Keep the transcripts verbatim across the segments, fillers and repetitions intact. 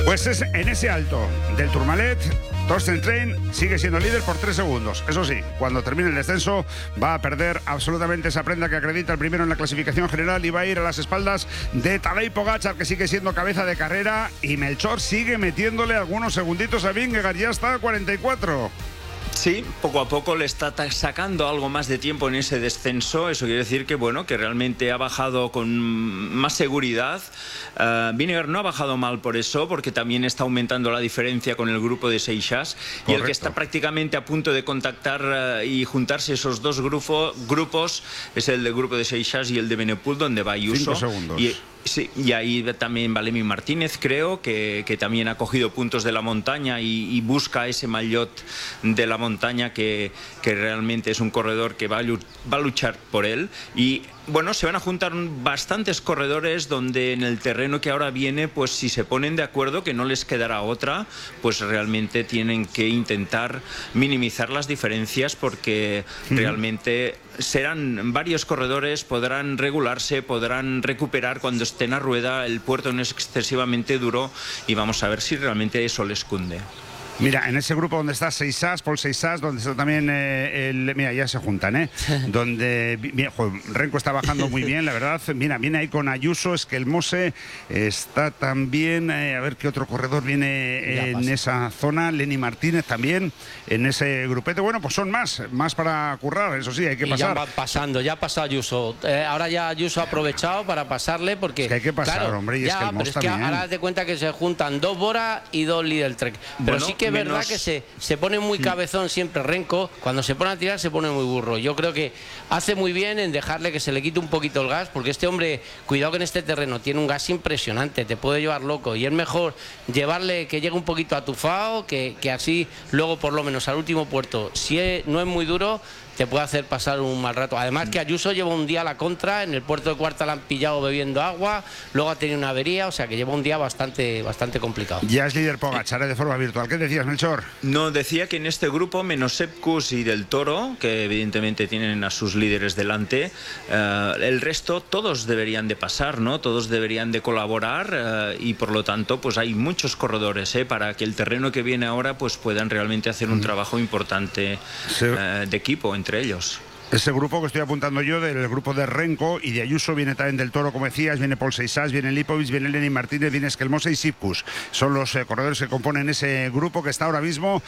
Pues es en ese alto del Tourmalet, Torsten Trein sigue siendo líder por tres segundos. Eso sí, cuando termine el descenso va a perder absolutamente esa prenda que acredita el primero en la clasificación general y va a ir a las espaldas de Tadej Pogačar, que sigue siendo cabeza de carrera, y Melchor sigue metiéndole algunos segunditos a Vingegaard, ya está a cuarenta y cuatro. Sí, poco a poco le está sacando algo más de tiempo en ese descenso. Eso quiere decir que, bueno, que realmente ha bajado con más seguridad. Uh, Vingegaard no ha bajado mal por eso, porque también está aumentando la diferencia con el grupo de Seixas. Y el que está prácticamente a punto de contactar uh, y juntarse esos dos grupo, grupos es el del grupo de Seixas y el de Benepul, donde va Ayuso. Cinco segundos. Y, Sí, y ahí también Valemi Martínez, creo, que, que también ha cogido puntos de la montaña y, y busca ese maillot de la montaña que, que realmente es un corredor que va a, va a luchar por él. Y bueno, se van a juntar bastantes corredores donde en el terreno que ahora viene, pues si se ponen de acuerdo, que no les quedará otra, pues realmente tienen que intentar minimizar las diferencias, porque uh-huh. realmente serán varios corredores, podrán regularse, podrán recuperar cuando estén a rueda, el puerto no es excesivamente duro y vamos a ver si realmente eso les cunde. Mira, en ese grupo donde está Seixas, Paul Seixas, donde está también eh, el... Mira, ya se juntan, ¿eh? Donde... Mira, joder, Renko está bajando muy bien, la verdad. Mira, viene ahí con Ayuso, es que el Mose está también... Eh, a ver qué otro corredor viene eh, en esa zona. Lenny Martínez también, en ese grupete. Bueno, pues son más, más para currar, eso sí, hay que y pasar. Ya va pasando, ya ha pasado Ayuso. Eh, ahora ya Ayuso ha aprovechado para pasarle, porque... Es que hay que pasar, claro, hombre, y ya, es que el Mose pero es también. que ahora te cuenta que se juntan dos Bora y dos Lidl Trek. Pero bueno, sí que es menos... verdad que se, se pone muy cabezón siempre Renko. Cuando se pone a tirar se pone muy burro. Yo creo que hace muy bien en dejarle que se le quite un poquito el gas, porque este hombre, cuidado que en este terreno tiene un gas impresionante, te puede llevar loco, y es mejor llevarle que llegue un poquito atufado, que, que así luego por lo menos al último puerto, si es, no es muy duro, te puede hacer pasar un mal rato. Además que Ayuso lleva un día a la contra, en el puerto de Cuarta la han pillado bebiendo agua, luego ha tenido una avería, o sea que lleva un día bastante, bastante complicado. Ya es líder Pogačar de forma virtual. ¿Qué decías, Melchor? No, decía que en este grupo, menos Sepkus y Del Toro, que evidentemente tienen a sus líderes delante, uh, el resto todos deberían de pasar, ¿no? Todos deberían de colaborar uh, y por lo tanto pues hay muchos corredores ¿eh? para que el terreno que viene ahora pues puedan realmente hacer un mm. trabajo importante sí. uh, de equipo entre ellos. Ese grupo que estoy apuntando yo, del grupo de Renko y de Ayuso, viene también Del Toro, como decías, viene Paul Seixas, viene Lipovic, viene Lenny Martínez, viene Esquelmose y Sipkus. Son los eh, corredores que componen ese grupo, que está ahora mismo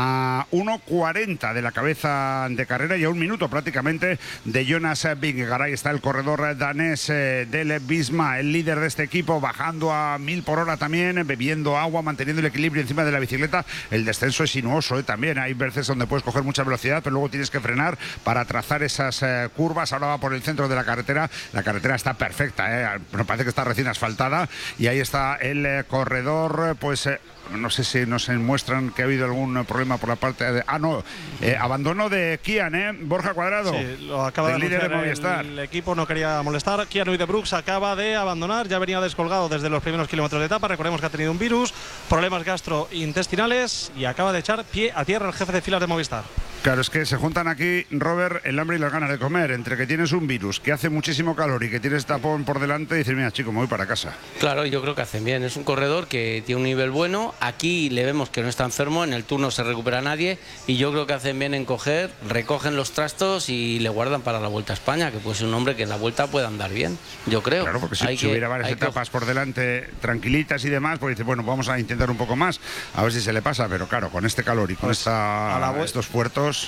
a uno cuarenta de la cabeza de carrera y a un minuto prácticamente de Jonas Vingegaard. Ahí está el corredor danés eh, del Visma, el líder de este equipo, bajando a mil por hora también, bebiendo agua, manteniendo el equilibrio encima de la bicicleta. El descenso es sinuoso eh, también. Hay veces donde puedes coger mucha velocidad, pero luego tienes que frenar para trazar esas eh, curvas. Ahora va por el centro de la carretera. La carretera está perfecta, eh. Me parece que está recién asfaltada, y ahí está el eh, corredor, pues eh, no sé si nos muestran que ha habido algún problema por la parte de... Ah, no, eh, abandono de Kian, ¿eh? Borja Cuadrado. Sí, lo acaba de líder de anunciar Movistar. El, el equipo no quería molestar. Kian Uijtdebroeks acaba de abandonar, ya venía descolgado desde los primeros kilómetros de etapa. Recordemos que ha tenido un virus, problemas gastrointestinales, y acaba de echar pie a tierra el jefe de filas de Movistar. Claro, es que se juntan aquí, Robert, el hambre y las ganas de comer. Entre que tienes un virus, que hace muchísimo calor y que tienes tapón por delante, y dices, mira, chico, me voy para casa. Claro, yo creo que hacen bien. Es un corredor que tiene un nivel bueno. Aquí le vemos que no está enfermo, en el Tour no se recupera nadie, y yo creo que hacen bien en coger, recogen los trastos y le guardan para la Vuelta a España, que puede ser un hombre que en la Vuelta pueda andar bien, yo creo. Claro, porque si, hay si que, hubiera varias etapas que... por delante tranquilitas y demás, pues dice, bueno, vamos a intentar un poco más, a ver si se le pasa, pero claro, con este calor y con pues esta, a la estos puertos...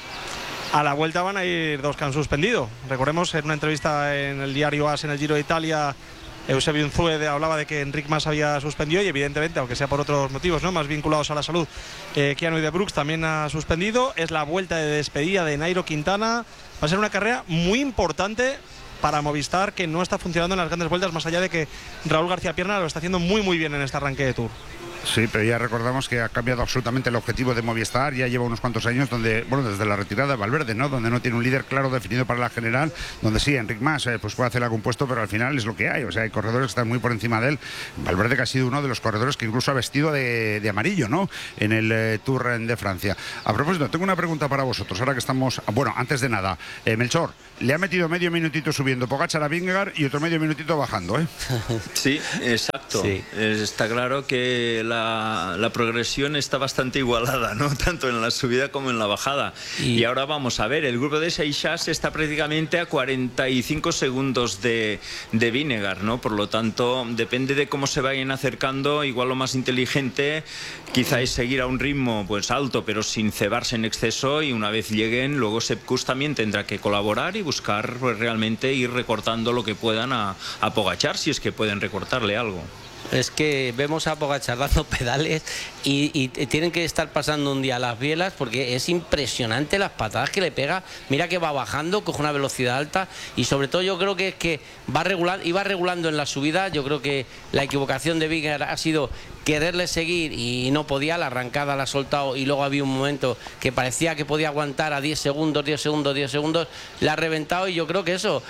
A la Vuelta van a ir dos que han suspendido. Recordemos, en una entrevista en el diario AS, en el Giro de Italia, Eusebio Unzué hablaba de que Enric Mas había suspendido, y evidentemente, aunque sea por otros motivos, ¿no?, más vinculados a la salud, eh, Kian Uijtdebroeks también ha suspendido. Es la vuelta de despedida de Nairo Quintana. Va a ser una carrera muy importante para Movistar, que no está funcionando en las grandes vueltas, más allá de que Raúl García Pierna lo está haciendo muy muy bien en este arranque de Tour. Sí, pero ya recordamos que ha cambiado absolutamente el objetivo de Movistar, ya lleva unos cuantos años donde, bueno, desde la retirada de Valverde, ¿no? Donde no tiene un líder claro definido para la general, donde sí, Enric Mas eh, pues puede hacer algún puesto, pero al final es lo que hay, o sea, hay corredores que están muy por encima de él. Valverde, que ha sido uno de los corredores que incluso ha vestido de, de amarillo, ¿no? En el eh, Tour de Francia. A propósito, tengo una pregunta para vosotros, ahora que estamos, bueno, antes de nada, eh, Melchor, le ha metido medio minutito subiendo Pogačar a Vingegaard y otro medio minutito bajando, ¿eh? Sí, exacto. Sí. Está claro que la, la progresión está bastante igualada, ¿no? Tanto en la subida como en la bajada. Y, y ahora vamos a ver, el grupo de Seixas está prácticamente a cuarenta y cinco segundos de, de Vingegaard, ¿no? Por lo tanto, depende de cómo se vayan acercando, igual lo más inteligente quizá es seguir a un ritmo pues alto, pero sin cebarse en exceso, y una vez lleguen, luego Sepp Kuss también tendrá que colaborar y buscar pues, realmente ir recortando lo que puedan a, a Pogačar, si es que pueden recortarle algo. Es que vemos a Pogačar dando pedales y, y tienen que estar pasando un día las bielas, porque es impresionante las patadas que le pega. Mira que va bajando, coge una velocidad alta, y sobre todo yo creo que es que va regulando, iba regulando en la subida. Yo creo que la equivocación de Vingegaard ha sido quererle seguir y no podía, la arrancada la ha soltado, y luego había un momento que parecía que podía aguantar a diez segundos, diez segundos, diez segundos, la ha reventado, y yo creo que eso,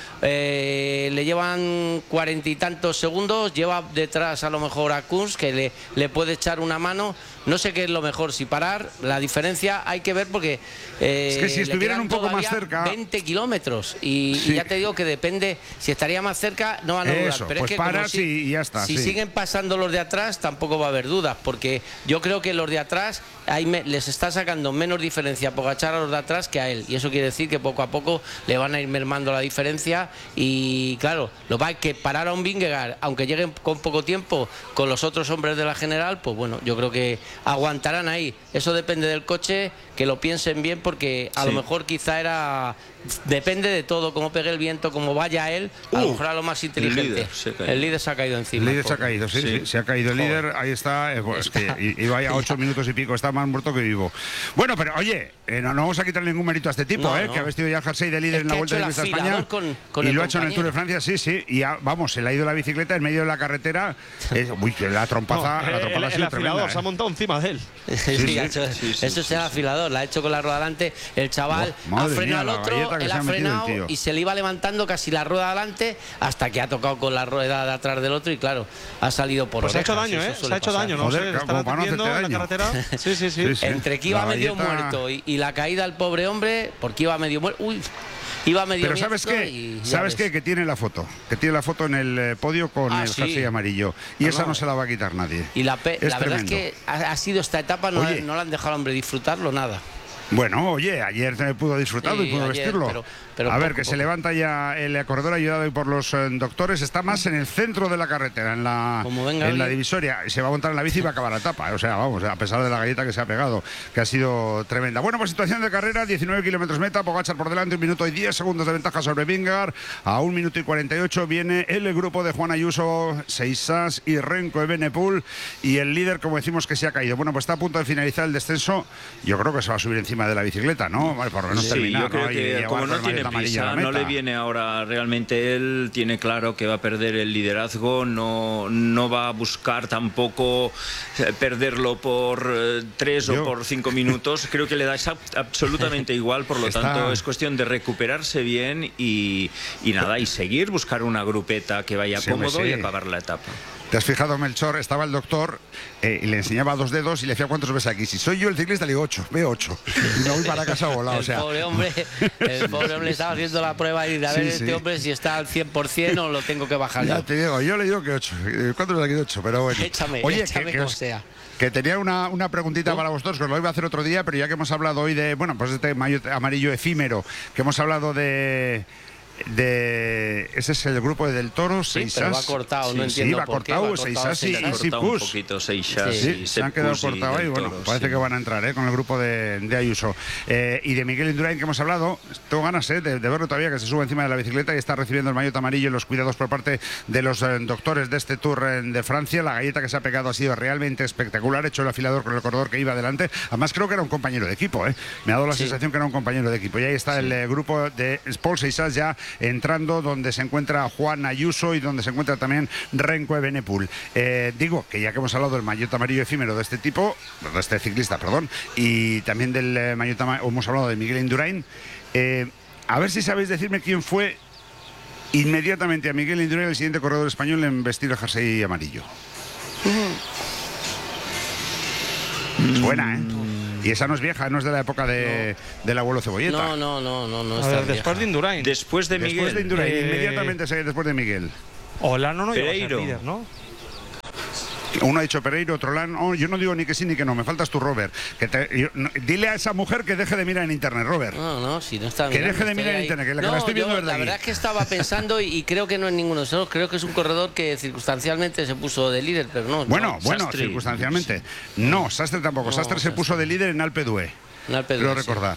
eh, le llevan cuarenta y tantos segundos, lleva detrás a lo mejor a Kuss, que le, le puede echar una mano. No sé qué es lo mejor, si parar, la diferencia hay que ver, porque eh, es que si estuvieran un poco más cerca, veinte kilómetros, y, sí. y ya te digo que depende, si estaría más cerca no van a dudar. Eso, pero pues es que paras si, y ya está. Si sí. siguen pasando los de atrás, tampoco va a haber dudas, porque yo creo que los de atrás hay me, les está sacando menos diferencia a Pogačar a los de atrás que a él, y eso quiere decir que poco a poco le van a ir mermando la diferencia. Y claro, lo va a que parar a un Vingegaard, aunque lleguen con poco tiempo con los otros hombres de la general, pues bueno, yo creo que aguantarán ahí. Eso depende del coche, que lo piensen bien, porque a sí. lo mejor quizá era, depende de todo, cómo pegue el viento, cómo vaya él, a uh, lo mejor a lo más inteligente. El líder se, el líder se ha caído encima. El líder se ha caído, sí, sí. sí se ha caído el Joder. líder, ahí está, eh, pues, está. que iba ya a ocho minutos y pico, está más muerto que vivo. Bueno, pero oye, eh, no, no vamos a quitar ningún mérito a este tipo, no, eh, no. que ha vestido ya el jersey de líder es en la Vuelta de España, con, con y lo compañero. ha hecho en el Tour de Francia, sí, sí, y ya, vamos, se le ha ido la bicicleta en medio de la carretera, eh, uy, la trompaza, no, la trompaza el, ha sido el afilador tremenda, se ha montado encima de él. Sí, sí, sí, hecho, sí, sí, eso sí, es el afilador, la ha hecho con la rueda delante, el chaval oh, ha frenado mía, al otro, él ha frenado y se le iba levantando casi la rueda adelante hasta que ha tocado con la rueda de atrás del otro, y claro, ha salido por pues orejas. Se ha hecho daño, ¿eh? Se ha hecho pasar. daño, no Joder, sé, están atendiendo en la carretera. Sí, sí, sí. sí, sí. Entre que iba la medio galleta... muerto y, y la caída al pobre hombre, porque iba medio muerto. Uy. Iba medio Pero ¿sabes qué? ¿Sabes qué? Que tiene la foto. Que tiene la foto en el eh, podio con ah, el jersey sí. amarillo. Y ah, esa no. no se la va a quitar nadie. Y la, pe es la verdad es que ha, ha sido esta etapa, no, no la han dejado al hombre disfrutarlo nada. Bueno, oye, ayer se pudo disfrutarlo sí, y pudo ayer, vestirlo. Pero, pero a poco, ver, que poco. se levanta ya el corredor ayudado por los eh, doctores. Está más en el centro de la carretera, en la, en la divisoria. Se va a montar en la bici y va a acabar la etapa. O sea, vamos, a pesar de la galleta que se ha pegado, que ha sido tremenda. Bueno, pues situación de carrera, diecinueve kilómetros meta, Pogačar por delante, un minuto y diez segundos de ventaja sobre Vingegaard. A un minuto y cuarenta y ocho viene el grupo de Juan Ayuso, Seixas y Renko Evenepoel. Y el líder, como decimos, que se ha caído. Bueno, pues está a punto de finalizar el descenso. Yo creo que se va a subir encima de la bicicleta, ¿no? Vale, por lo menos sí, terminar, yo creo ¿no? que como no tiene prisa, no le viene ahora realmente, él tiene claro que va a perder el liderazgo, no, no va a buscar tampoco perderlo por eh, tres yo... o por cinco minutos, creo que le da absolutamente igual, por lo Está... tanto es cuestión de recuperarse bien y, y nada, y seguir, buscar una grupeta que vaya sí, cómodo sí. y acabar la etapa. ¿Te has fijado, Melchor? Estaba el doctor eh, y le enseñaba dos dedos y le decía ¿cuántos ves aquí? Si soy yo el ciclista, le digo ocho, veo ocho. Y me voy para casa volado. El o sea. pobre hombre, el pobre hombre estaba haciendo la prueba y de a ver sí, este sí. hombre si está al cien por cien o lo tengo que bajar ya yo. te digo, yo le digo que ocho. ¿Cuántos ves aquí? ocho, pero bueno. Échame, Oye, échame que, que como os, sea. Que tenía una, una preguntita ¿Oh? para vosotros, que os lo iba a hacer otro día, pero ya que hemos hablado hoy de, bueno, pues este amarillo efímero, que hemos hablado de... de ese es el grupo de Del Toro, sí, Seixas, pero va cortado, sí, no entiendo sí, va por cortado, qué va cortado Seixas y, y Sepp Kuss. Un poquito Seixas sí, y se han quedado cortados ahí, bueno, Toro, parece sí. que van a entrar ¿eh? con el grupo de, de Ayuso. Eh, y de Miguel Indurain, que hemos hablado, tengo ganas ¿eh? de, de verlo todavía, que se sube encima de la bicicleta y está recibiendo el maillot amarillo y los cuidados por parte de los eh, doctores de este Tour eh, de Francia. La galleta que se ha pegado ha sido realmente espectacular, hecho el afilador con el corredor que iba adelante. Además creo que era un compañero de equipo, ¿eh? me ha dado la sí. sensación que era un compañero de equipo. Y ahí está sí. el eh, grupo de Paul Seixas ya entrando, donde se encuentra Juan Ayuso y donde se encuentra también Renko Evenepoel. Eh, digo que ya que hemos hablado del maillot amarillo efímero de este tipo, de este ciclista, perdón, y también del eh, maillot amarillo, hemos hablado de Miguel Indurain, eh, a ver si sabéis decirme quién fue inmediatamente a Miguel Indurain el siguiente corredor español en vestir el jersey amarillo. Mm. Es buena, ¿eh? Y esa no es vieja, no es de la época de, no. del abuelo Cebolleta. No, no, no, no, no ver, después de Indurain. Después de Miguel. Después de Indurain, eh... inmediatamente después de Miguel. Olano no Pereiro. iba a ser líder, ¿no? Uno ha dicho Pereiro, otro Lan. Oh, yo no digo ni que sí ni que no, me faltas tú, Robert. Que te, yo, no, dile a esa mujer que deje de mirar en internet, Robert. No, no, si no está Que mirando, deje de mirar en ahí. internet, que la, no, que la estoy viendo yo, desde La aquí. verdad es que estaba pensando y, y creo que no es ninguno de esos. Creo que es un corredor que circunstancialmente se puso de líder, pero no. Bueno, no, bueno, Sastre. circunstancialmente. No, Sastre tampoco. No, Sastre se Sastre. puso de líder en Alpe d'Huez. En Alpe Creo d'Huez, sí. recordar.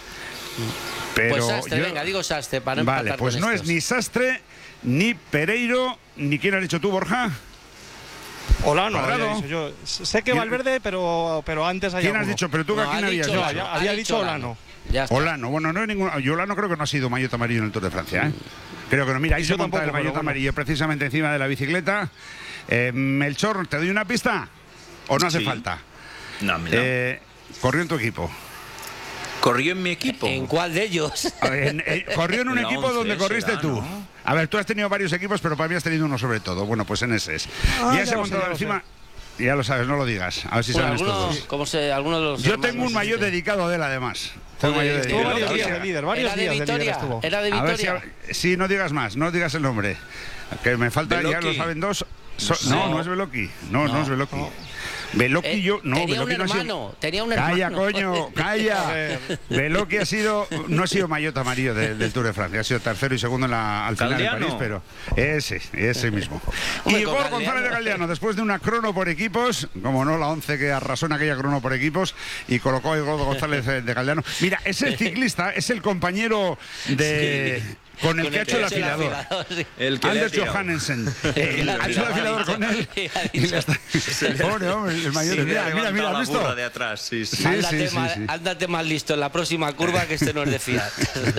Pero Pues Sastre, yo- venga, digo Sastre para no Vale, empatar pues con no estos. es ni Sastre, ni Pereiro, ni quién has dicho tú, Borja. Olano, Cuadrado. había dicho yo. Sé que ¿Quién- Valverde, pero, pero antes hay ¿Quién has alguno. dicho? Pero tú, No, ¿a quién ha habías dicho dicho? Olano. Olano, había ha dicho Olano. Ya está. Olano, bueno, no es ninguno. Yo Olano creo que no ha sido maillot amarillo en el Tour de Francia, ¿eh? Creo que no. Mira, ahí Yo se monta tampoco, el pero maillot bueno. amarillo precisamente encima de la bicicleta. Eh, Melchor, ¿te doy una pista? ¿O no hace Sí. falta? No, mira. Eh, corrió en tu equipo. Corrió en mi equipo. ¿En cuál de ellos? A ver, en- eh, corrió en un En la equipo once donde corriste será, tú. ¿no? A ver, tú has tenido varios equipos, pero para mí has tenido uno sobre todo. Bueno, pues en ese es. Ah, ya ya se ha lo sé, montado ya lo encima. sé. Ya lo sabes, no lo digas. A ver si Bueno, saben estos algunos, dos. ¿cómo se, algunos de los Yo hermanos, tengo un maillot este. dedicado a él, además. Tengo un Joder, maillot estuvo Estuvo dedicado. varios A ver días si- de líder, varios ¿Era de días de líder Vitoria? estuvo. ¿Era de A ver si, Vitoria? sí, no digas más, no digas el nombre. Que me falta, ya Beloki. lo saben dos. So- No. no, no es Beloki. No, no, No. es Beloki. Beloki Eh, yo, no, tenía un Beloki no ha sido- hermano, tenía un Calla, hermano. coño, calla. Beloki ha sido, no ha sido maillot amarillo de- del Tour de Francia, ha sido tercero y segundo en la, al final de Galdeano. París, pero ese, ese mismo. Hombre, Igor con González de Galdeano. Galdeano, después de una crono por equipos, como no, la once que arrasó en aquella crono por equipos y colocó a Igor González de Galdeano. Mira, es el ciclista, es el compañero de... Con el Con que ha hecho el ha afilador. sí. El que le ha Anders tirado. Johannesen. El que le ha Ha hecho el tirado, afilador ha con dicho. él. Sí, ha Y le está- dicho. Pobre hombre, el mayor. Sí, le mira, ha mira, mira, levantado ¿has la visto? burra de atrás, sí, sí. Sí, Ándate, sí, más, sí. ándate más listo en la próxima curva, que este no es de fiar.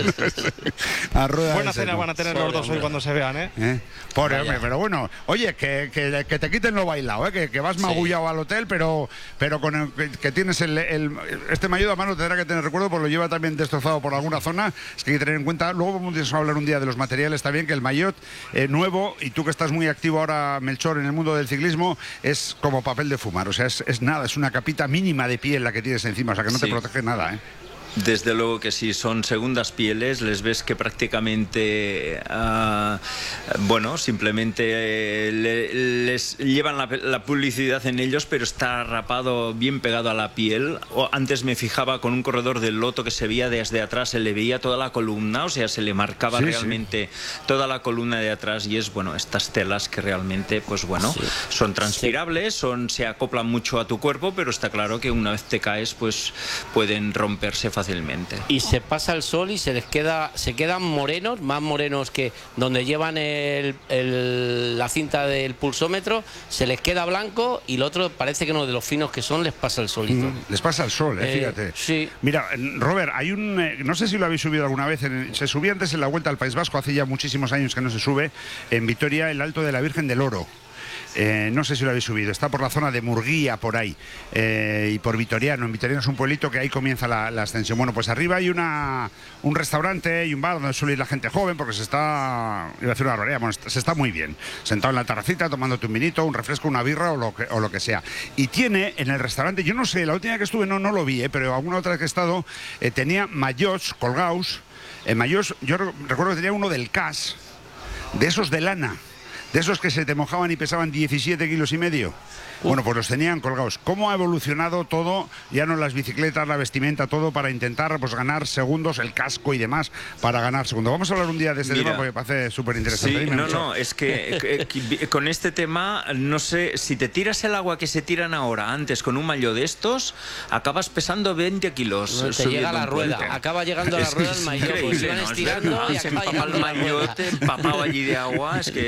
A rueda Buena de cena seco. van a tener los Pobre dos hoy hombre. cuando se vean, ¿eh? ¿Eh? Pobre Vaya. hombre, pero bueno, oye, que, que, que te quiten lo bailado, ¿eh? que, que vas Sí. magullado al hotel, pero, pero con el, que, que tienes el, el- este maillot a mano tendrá que tener recuerdo, porque lo lleva también destrozado por alguna zona. Es que hay que tener en cuenta, luego vamos a hablar un día de los materiales también, que el maillot eh, nuevo, y tú que estás muy activo ahora, Melchor, en el mundo del ciclismo, es como papel de fumar, o sea, es, es nada, es una capita mínima de piel la que tienes encima, o sea, que no te Sí. protege nada, ¿eh? Desde luego que sí, son segundas pieles, les ves que prácticamente, ah, bueno, simplemente eh, le- les llevan la, la publicidad en ellos, pero está rapado bien pegado a la piel. O antes me fijaba con un corredor del Lotto que se veía desde atrás, se le veía toda la columna, o sea, se le marcaba Sí, sí. realmente toda la columna de atrás, y es, bueno, estas telas que realmente, pues bueno, Sí. son transpirables, son, se acoplan mucho a tu cuerpo, pero está claro que una vez te caes, pues pueden romperse fácilmente. Y se pasa el sol y se les queda, se quedan morenos, más morenos que donde llevan el, el- la cinta del pulsómetro, se les queda blanco, y el otro parece que no, de los finos que son, les pasa el solito. Mm, Les pasa el sol, eh, Eh, fíjate. sí. Mira, Robert, hay un. eh, no sé si lo habéis subido alguna vez. en- se subía antes en la Vuelta al País Vasco, hace ya muchísimos años que no se sube. En Vitoria, el Alto de la Virgen del Oro. Eh, no sé si lo habéis subido. Está por la zona de Murguía, por ahí. Eh, y por Vitoriano. En Vitoriano es un pueblito que ahí comienza la, la ascensión. Bueno, pues arriba hay una, un restaurante y un bar donde suele ir la gente joven, porque se está. Iba a decir una barbaridad, bueno, se está muy bien. Sentado en la terracita, tomándote un vinito, un refresco, una birra o lo que, o lo que sea. Y tiene en el restaurante, yo no sé, la última vez que estuve no, no lo vi, eh, pero alguna otra vez que he estado, eh, tenía maillots colgados. Eh, maillots, yo re- recuerdo que tenía uno del C A S, de esos de lana. De esos que se te mojaban y pesaban diecisiete kilos y medio. Bueno, pues los tenían colgados. ¿Cómo ha evolucionado todo? Ya no las bicicletas, la vestimenta, todo para intentar pues ganar segundos, el casco y demás, para ganar segundos. Vamos a hablar un día de este Mira. tema porque me parece súper interesante. Sí, Dime, no, Melchor. no, es que, que- que con este tema, no sé, si te tiras el agua que se tiran ahora, antes con un maillot de estos, acabas pesando veinte kilos. No, te subiendo llega a la un rueda, puente. acaba llegando a la Es rueda que el es maillot, pues increíble, iban ¿no? Es estirando verdad, y se acaba empapa el llegando a la rueda. maillot empapado allí de agua, es que ya Sí. solo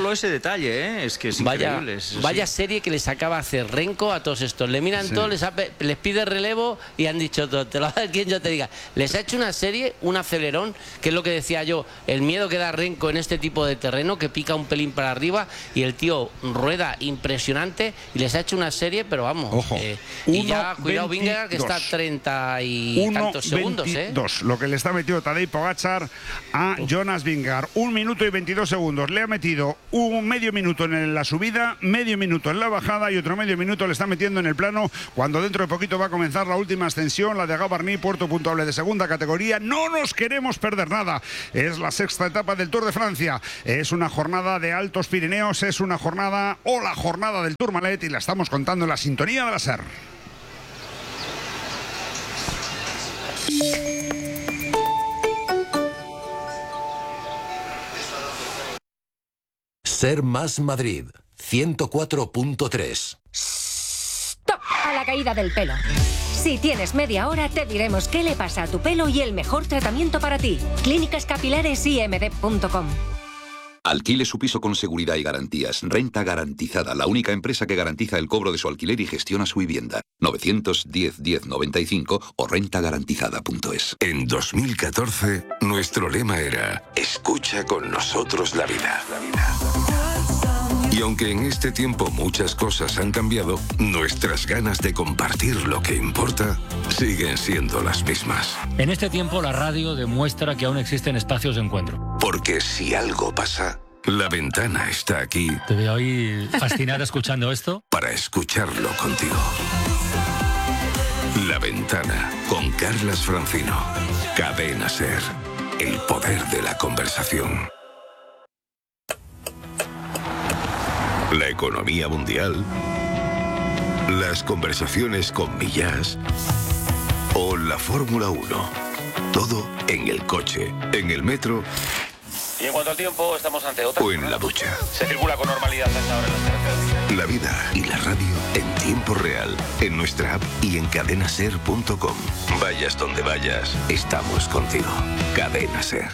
solo ese detalle, ¿eh? Es que es vaya, increíble. Es, vaya sí. serie que les acaba de hacer Renko a todos estos. Le miran Sí. todo, les, ha, les pide relevo y han dicho todo. Te lo va a dar quien yo te diga. Les ha hecho una serie, un acelerón, que es lo que decía yo, el miedo que da Renko en este tipo de terreno, que pica un pelín para arriba y el tío rueda impresionante y les ha hecho una serie, pero vamos. Ojo, eh, y ya, uno cuidado, Vingegaard, que está a treinta y tantos segundos, ¿eh? veintidós, lo que le está metido Tadej Pogačar a Jonas Vingegaard. Un minuto y veintidós segundos. Le ha metido un medio minuto en la subida, medio minuto en la bajada y otro medio minuto le está metiendo en el plano cuando dentro de poquito va a comenzar la última ascensión, la de Gavarnie, puerto puntuable de segunda categoría. No nos queremos perder nada. Es la sexta etapa del Tour de Francia. Es una jornada de Altos Pirineos, es una jornada o la jornada del Tourmalet y la estamos contando en la sintonía de la S E R. Ser Más Madrid, ciento cuatro punto tres. ¡Stop! A la caída del pelo. Si tienes media hora, te diremos qué le pasa a tu pelo y el mejor tratamiento para ti. Clínicas Capilares I M D punto com. Alquile su piso con seguridad y garantías. Renta Garantizada, la única empresa que garantiza el cobro de su alquiler y gestiona su vivienda. novecientos diez diez noventa y cinco o renta garantizada punto es. En dos mil catorce, nuestro lema era: escucha con nosotros la vida. Y aunque en este tiempo muchas cosas han cambiado, nuestras ganas de compartir lo que importa siguen siendo las mismas. En este tiempo la radio demuestra que aún existen espacios de encuentro. Porque si algo pasa, La Ventana está aquí. Te veo ahí fascinado escuchando esto. Para escucharlo contigo. La Ventana, con Carlas Francino. Cadena SER. El poder de la conversación. La economía mundial. Las conversaciones con Millás. O la Fórmula uno. Todo en el coche, en el metro. Y en cuanto al tiempo, estamos ante otra. O en la ducha. Se circula con normalidad hasta ahora en las carreteras. La vida y la radio en tiempo real. En nuestra app y en cadena ser punto com. Vayas donde vayas, estamos contigo. Cadena SER.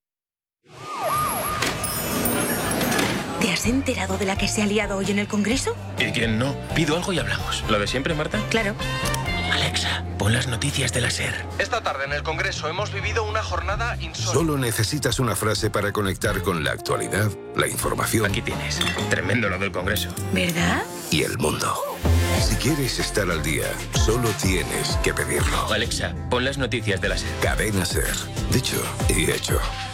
¿Te has enterado de la que se ha liado hoy en el Congreso? ¿Y quién no? Pido algo y hablamos. ¿Lo de siempre, Marta? Claro. Alexa, pon las noticias de la SER. Esta tarde en el Congreso hemos vivido una jornada insólita. Solo necesitas una frase para conectar con la actualidad, la información. Aquí tienes. Tremendo lo del Congreso. ¿Verdad? Y el mundo. Si quieres estar al día, solo tienes que pedirlo. Alexa, pon las noticias de la SER. Cadena SER. Dicho y hecho.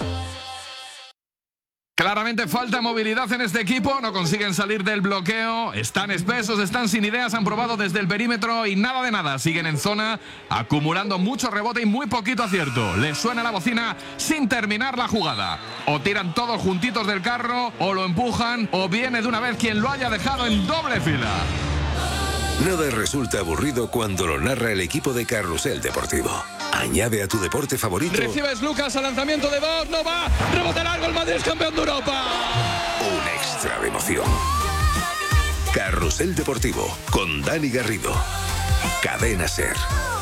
Claramente falta movilidad en este equipo, no consiguen salir del bloqueo, están espesos, están sin ideas, han probado desde el perímetro y nada de nada, siguen en zona, acumulando mucho rebote y muy poquito acierto. Les suena la bocina sin terminar la jugada. O tiran todos juntitos del carro, o lo empujan, o viene de una vez quien lo haya dejado en doble fila. Nada resulta aburrido cuando lo narra el equipo de Carrusel Deportivo. Añade a tu deporte favorito. Recibes Lucas al lanzamiento de Bosch, no va, rebote largo, el Madrid es campeón de Europa. Un extra de emoción. Carrusel Deportivo con Dani Garrido. Cadena SER.